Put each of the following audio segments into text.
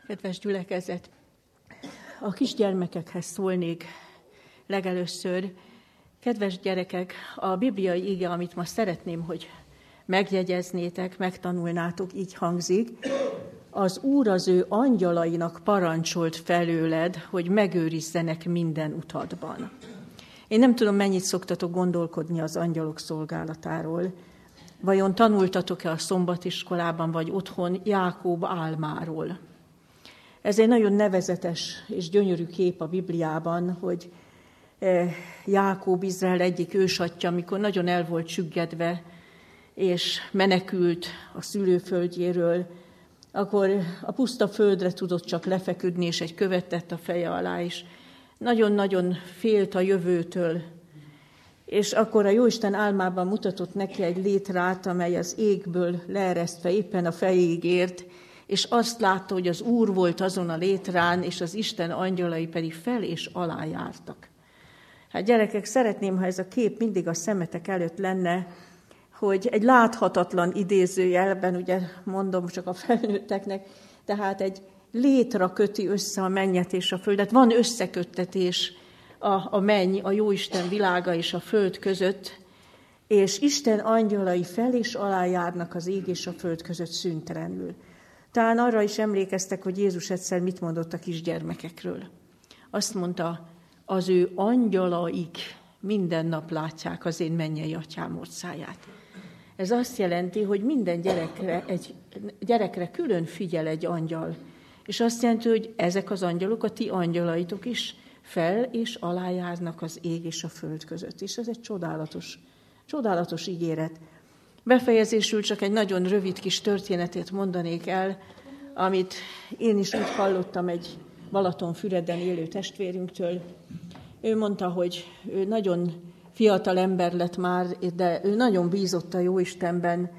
Kedves gyülekezet, a kisgyermekekhez szólnék legelőször. Kedves gyerekek, a bibliai ige, amit ma szeretném, hogy megjegyeznétek, megtanulnátok, így hangzik: az Úr az ő angyalainak parancsolt felőled, hogy megőrizzenek minden utadban. Én nem tudom, mennyit szoktatok gondolkodni az angyalok szolgálatáról. Vajon tanultatok-e a szombatiskolában, vagy otthon Jákob álmáról? Ez egy nagyon nevezetes és gyönyörű kép a Bibliában, hogy Jákob, Izrael egyik ősatyja, amikor nagyon el volt süggedve, és menekült a szülőföldjéről, akkor a puszta földre tudott csak lefeküdni, és egy követ tett a feje alá is. Nagyon-nagyon félt a jövőtől, és akkor a Jóisten álmában mutatott neki egy létrát, amely az égből leeresztve éppen a fejéig ért, és azt látta, hogy az Úr volt azon a létrán, és az Isten angyalai pedig fel és alá jártak. Hát gyerekek, szeretném, ha ez a kép mindig a szemetek előtt lenne, hogy egy láthatatlan idézőjelben, ugye mondom csak a felnőtteknek, tehát egy létra köti össze a mennyet és a földet. Van összeköttetés a menny, a Jóisten világa és a föld között, és Isten angyalai fel és alá járnak az ég és a föld között szüntelenül. Talán arra is emlékeztek, hogy Jézus egyszer mit mondott a kisgyermekekről. Azt mondta, az ő angyalaik minden nap látják az én mennyei atyám orcáját. Ez azt jelenti, hogy minden gyerekre külön figyel egy angyal. És azt jelenti, hogy ezek az angyalok, a ti angyalaitok is fel és alá járnak az ég és a föld között. És ez egy csodálatos ígéret. Befejezésül csak egy nagyon rövid kis történetét mondanék el, amit én is úgy hallottam egy Balatonfüreden élő testvérünktől. Ő mondta, hogy ő nagyon fiatal ember lett már, de ő nagyon bízott a Jóistenben,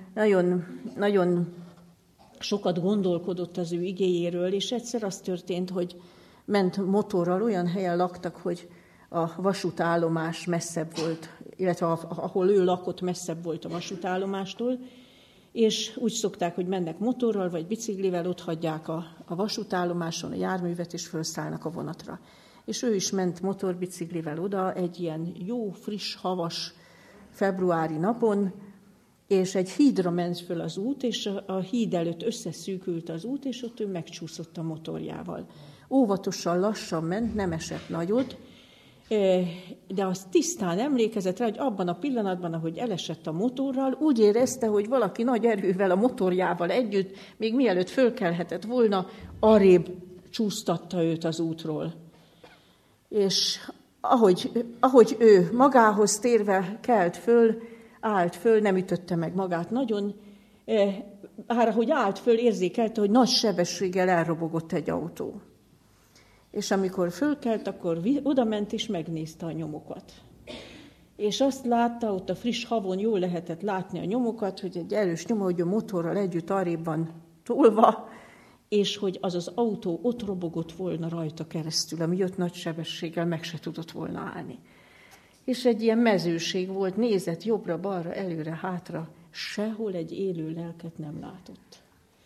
nagyon sokat gondolkodott az ő igéjéről, és egyszer az történt, hogy ment motorral, olyan helyen laktak, hogy a vasútállomás messzebb volt, illetve ahol ő lakott, messzebb volt a vasútállomástól, és úgy szokták, hogy mennek motorral vagy biciklivel, ott hagyják a vasútállomáson a járművet, és felszállnak a vonatra. És ő is ment motorbiciklivel oda egy ilyen jó, friss, havas februári napon, és egy hídra ment föl az út, és a híd előtt összeszűkült az út, és ott ő megcsúszott a motorjával. Óvatosan, lassan ment, nem esett nagyot, de az tisztán emlékezett rá, hogy abban a pillanatban, ahogy elesett a motorral, úgy érezte, hogy valaki nagy erővel a motorjával együtt, még mielőtt fölkelhetett volna, arrébb csúsztatta őt az útról. És ahogy ő magához térve állt föl, nem ütötte meg magát nagyon, ahogy állt föl, érzékelte, hogy nagy sebességgel elrobogott egy autó. És amikor fölkelt, akkor odament és megnézte a nyomokat. És azt látta, ott a friss havon jól lehetett látni a nyomokat, hogy egy erős nyoma, hogy a motorral együtt arrébb van tolva, és hogy az az autó ott robogott volna rajta keresztül, ami jött nagy sebességgel, meg se tudott volna állni. És egy ilyen mezőség volt, nézett jobbra-balra, előre-hátra, sehol egy élő lelket nem látott.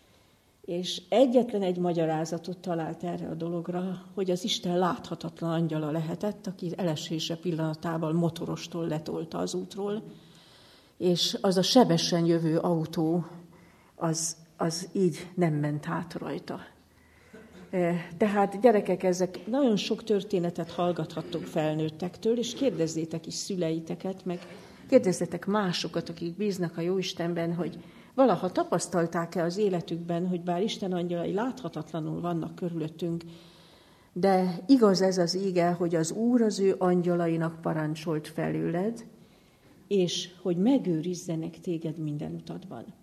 És egyetlen egy magyarázatot talált erre a dologra, hogy az Isten láthatatlan angyala lehetett, aki elesése pillanatában motorostól letolta az útról, és az a sebesen jövő autó, az így nem ment át rajta. Tehát gyerekek, ezek nagyon sok történetet hallgathattok felnőttektől, és kérdezzétek is szüleiteket, meg kérdezzetek másokat, akik bíznak a Jóistenben, hogy valaha tapasztalták-e az életükben, hogy bár Isten angyalai láthatatlanul vannak körülöttünk, de igaz ez az íge, hogy az Úr az ő angyalainak parancsolt felőled, és hogy megőrizzenek téged minden utadban.